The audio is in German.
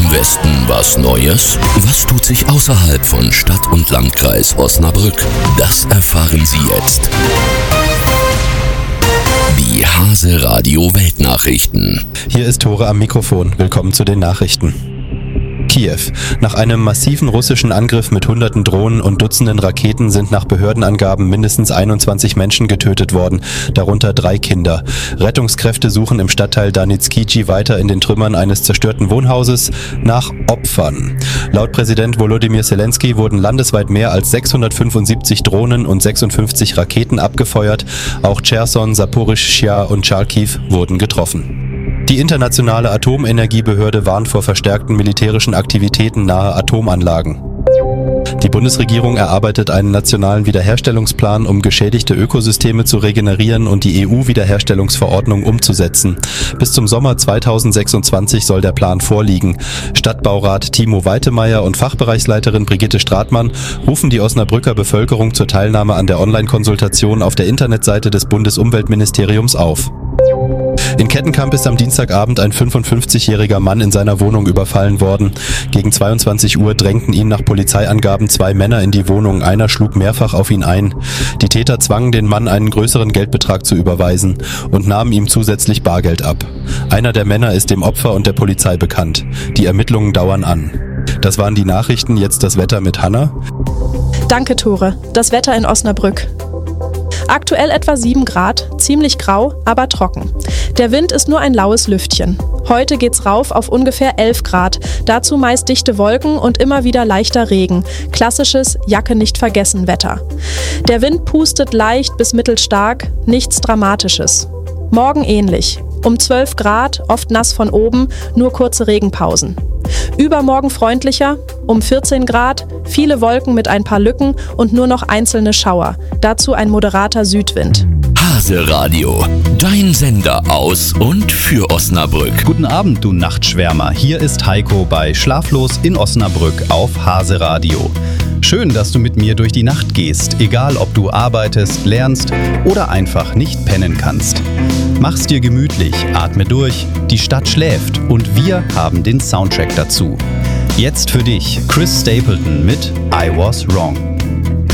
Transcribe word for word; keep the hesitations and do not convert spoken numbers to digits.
Im Westen was Neues? Was tut sich außerhalb von Stadt und Landkreis Osnabrück? Das erfahren Sie jetzt. Die Hase Radio Weltnachrichten. Hier ist Tore am Mikrofon. Willkommen zu den Nachrichten. Kiew. Nach einem massiven russischen Angriff mit hunderten Drohnen und Dutzenden Raketen sind nach Behördenangaben mindestens einundzwanzig Menschen getötet worden, darunter drei Kinder. Rettungskräfte suchen im Stadtteil Danitskiji weiter in den Trümmern eines zerstörten Wohnhauses nach Opfern. Laut Präsident Volodymyr Zelensky wurden landesweit mehr als sechshundertfünfundsiebzig Drohnen und sechsundfünfzig Raketen abgefeuert. Auch Cherson, Saporischschja und Charkiw wurden getroffen. Die internationale Atomenergiebehörde warnt vor verstärkten militärischen Aktivitäten nahe Atomanlagen. Die Bundesregierung erarbeitet einen nationalen Wiederherstellungsplan, um geschädigte Ökosysteme zu regenerieren und die E U-Wiederherstellungsverordnung umzusetzen. Bis zum Sommer zweitausendsechsundzwanzig soll der Plan vorliegen. Stadtbaurat Timo Weitemeyer und Fachbereichsleiterin Brigitte Stratmann rufen die Osnabrücker Bevölkerung zur Teilnahme an der Online-Konsultation auf der Internetseite des Bundesumweltministeriums auf. In Kettenkamp ist am Dienstagabend ein fünfundfünfzigjähriger Mann in seiner Wohnung überfallen worden. Gegen zweiundzwanzig Uhr drängten ihn nach Polizeiangaben zwei Männer in die Wohnung. Einer schlug mehrfach auf ihn ein. Die Täter zwangen den Mann, einen größeren Geldbetrag zu überweisen und nahmen ihm zusätzlich Bargeld ab. Einer der Männer ist dem Opfer und der Polizei bekannt. Die Ermittlungen dauern an. Das waren die Nachrichten, jetzt das Wetter mit Hanna. Danke, Tore. Das Wetter in Osnabrück. Aktuell etwa sieben Grad, ziemlich grau, aber trocken. Der Wind ist nur ein laues Lüftchen. Heute geht's rauf auf ungefähr elf Grad, dazu meist dichte Wolken und immer wieder leichter Regen. Klassisches Jacke nicht vergessen Wetter. Der Wind pustet leicht bis mittelstark, nichts Dramatisches. Morgen ähnlich. Um zwölf Grad, oft nass von oben, nur kurze Regenpausen. Übermorgen freundlicher, um vierzehn Grad, viele Wolken mit ein paar Lücken und nur noch einzelne Schauer. Dazu ein moderater Südwind. Hase Radio, dein Sender aus und für Osnabrück. Guten Abend, du Nachtschwärmer. Hier ist Heiko bei Schlaflos in Osnabrück auf Hase Radio. Schön, dass du mit mir durch die Nacht gehst, egal ob du arbeitest, lernst oder einfach nicht pennen kannst. Mach's dir gemütlich, atme durch, die Stadt schläft und wir haben den Soundtrack dazu. Jetzt für dich Chris Stapleton mit I Was Wrong.